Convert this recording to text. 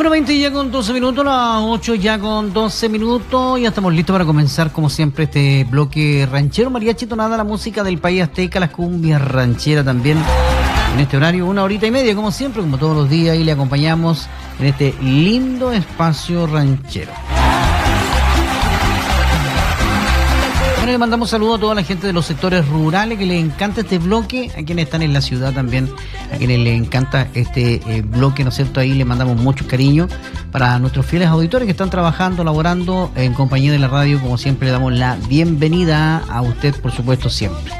Bueno, 20 ya con 12 minutos, las 8 ya con 12 minutos. Ya estamos listos para comenzar, como siempre, este bloque ranchero, mariachi, tonada, la música del país azteca, las cumbias rancheras también. En este horario, 1 horita y media, como siempre, como todos los días, y le acompañamos en este lindo espacio ranchero. Bueno, le mandamos saludos a toda la gente de los sectores rurales que les encanta este bloque, a quienes están en la ciudad también, a quienes les encanta este bloque, ¿no es cierto? Ahí les mandamos mucho cariño para nuestros fieles auditores que están trabajando, laborando en compañía de la radio. Como siempre, le damos la bienvenida a usted, por supuesto, siempre.